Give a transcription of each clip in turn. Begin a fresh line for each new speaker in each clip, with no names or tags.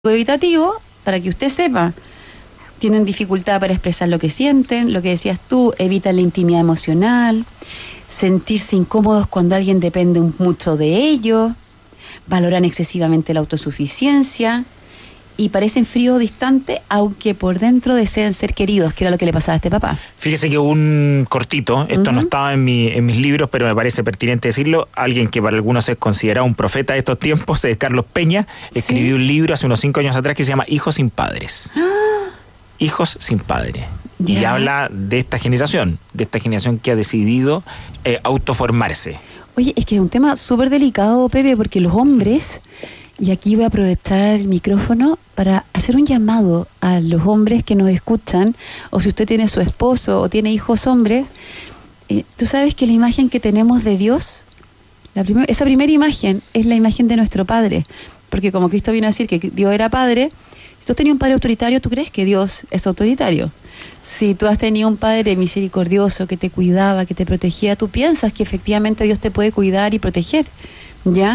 evitativo, para que usted sepa, tienen dificultad para expresar lo que sienten, lo que decías tú, evitan la intimidad emocional, sentirse incómodos cuando alguien depende mucho de ellos, valoran excesivamente la autosuficiencia y parecen fríos o distantes, aunque por dentro desean ser queridos, que era lo que le pasaba a este papá.
Fíjese que un cortito, esto no estaba en mis libros, pero me parece pertinente decirlo, alguien que para algunos es considerado un profeta de estos tiempos, es Carlos Peña, escribió un libro hace unos 5 años atrás que se llama Hijos sin Padres. Hijos sin padre. Y habla de esta generación que ha decidido autoformarse.
Oye, es que es un tema súper delicado, Pepe, porque los hombres, y aquí voy a aprovechar el micrófono para hacer un llamado a los hombres que nos escuchan, o si usted tiene su esposo o tiene hijos hombres, tú sabes que la imagen que tenemos de Dios, esa primera imagen es la imagen de nuestro Padre, porque como Cristo vino a decir que Dios era Padre, si tú has tenido un padre autoritario, ¿tú crees que Dios es autoritario? Si tú has tenido un padre misericordioso que te cuidaba, que te protegía, tú piensas que efectivamente Dios te puede cuidar y proteger, ¿ya?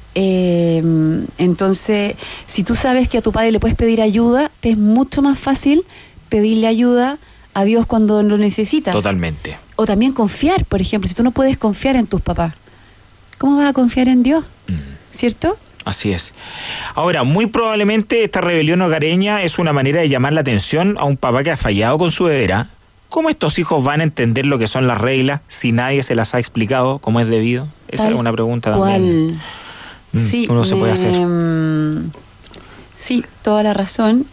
Entonces, si tú sabes que a tu padre le puedes pedir ayuda, te es mucho más fácil pedirle ayuda a Dios cuando lo necesitas.
Totalmente.
O también confiar, por ejemplo, si tú no puedes confiar en tus papás, ¿cómo vas a confiar en Dios? ¿Cierto?
Así es. Ahora, muy probablemente esta rebelión hogareña es una manera de llamar la atención a un papá que ha fallado con su deber. ¿Cómo estos hijos van a entender lo que son las reglas si nadie se las ha explicado como es debido? Esa es una pregunta también.
Sí,
uno se puede hacer.
Sí, toda la razón.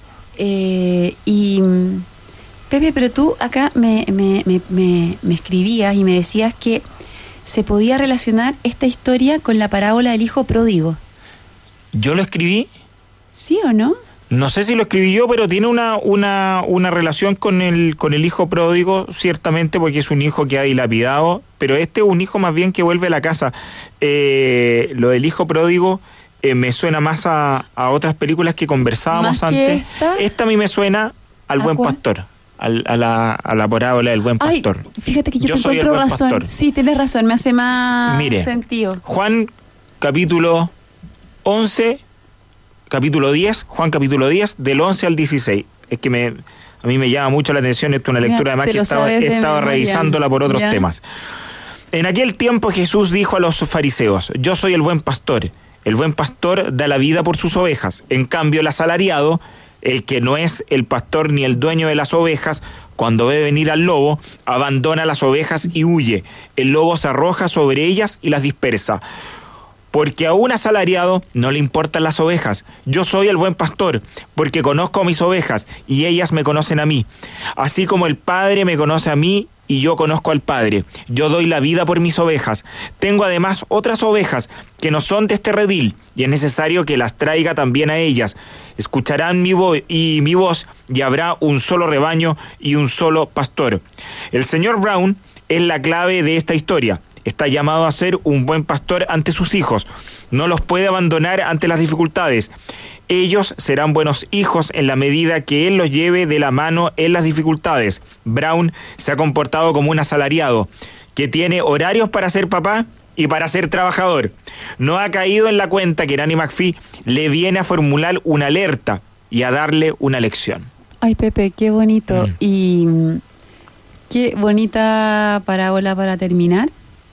Y Pepe, pero tú acá me escribías y me decías que se podía relacionar esta historia con la parábola del hijo pródigo.
¿Yo lo escribí?
¿Sí o no?
No sé si lo escribí yo, pero tiene una relación con el hijo pródigo, ciertamente, porque es un hijo que ha dilapidado, pero este es un hijo más bien que vuelve a la casa. Lo del hijo pródigo me suena más a otras películas que conversábamos antes. Esta a mí me suena al Buen Pastor. A la parábola del Buen Pastor.
Ay, fíjate que yo te encuentro razón. Pastor. Sí, tienes razón, me hace más sentido.
Juan, capítulo 11, capítulo 10, Juan capítulo 10, del 11 al 16. Es que a mí me llama mucho la atención, esto es una lectura además que estaba revisándola por otros temas. En aquel tiempo Jesús dijo a los fariseos: yo soy el buen pastor da la vida por sus ovejas. En cambio el asalariado, el que no es el pastor ni el dueño de las ovejas, cuando ve venir al lobo, abandona las ovejas y huye. El lobo se arroja sobre ellas y las dispersa. Porque a un asalariado no le importan las ovejas. Yo soy el buen pastor, porque conozco a mis ovejas y ellas me conocen a mí. Así como el Padre me conoce a mí y yo conozco al Padre. Yo doy la vida por mis ovejas. Tengo además otras ovejas que no son de este redil y es necesario que las traiga también a ellas. Escucharán mi voz y habrá un solo rebaño y un solo pastor. El señor Brown es la clave de esta historia. Está llamado a ser un buen pastor ante sus hijos. No los puede abandonar ante las dificultades. Ellos serán buenos hijos en la medida que él los lleve de la mano en las dificultades. Brown se ha comportado como un asalariado, que tiene horarios para ser papá y para ser trabajador. No ha caído en la cuenta que Nanny McPhee le viene a formular una alerta y a darle una lección.
Ay, Pepe, qué bonito. Y qué bonita parábola para terminar.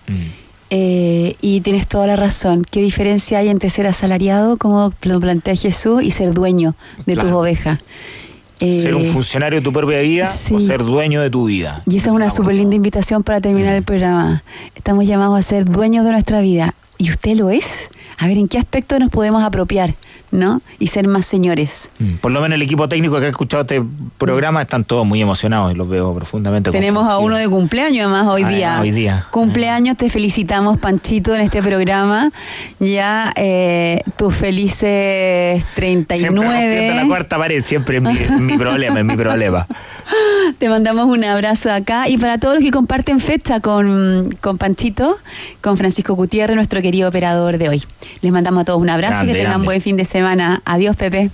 Y tienes toda la razón. ¿Qué diferencia hay entre ser asalariado, como lo plantea Jesús, y ser dueño de tus ovejas?
Ser un funcionario de tu propia vida o ser dueño de tu vida.
Y esa es una súper linda invitación para terminar el programa. Estamos llamados a ser dueños de nuestra vida. ¿Y usted lo es? A ver, ¿en qué aspecto nos podemos apropiar, ¿no? Y ser más señores.
Por lo menos el equipo técnico que ha escuchado este programa están todos muy emocionados y los veo profundamente.
Tenemos a uno de cumpleaños además hoy día. Cumpleaños, te felicitamos, Panchito, en este programa. Ya tus felices 39.
Siempre la cuarta pared, siempre es mi problema.
Te mandamos un abrazo acá y para todos los que comparten fecha con Panchito, con Francisco Gutiérrez, nuestro querido operador de hoy. Les mandamos a todos un abrazo y que tengan buen fin de semana. Adiós, Pepe.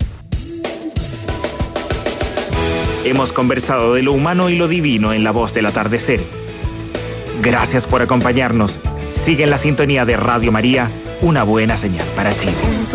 Hemos conversado de lo humano y lo divino en La Voz del Atardecer. Gracias por acompañarnos. Sigue en la sintonía de Radio María, una buena señal para Chile.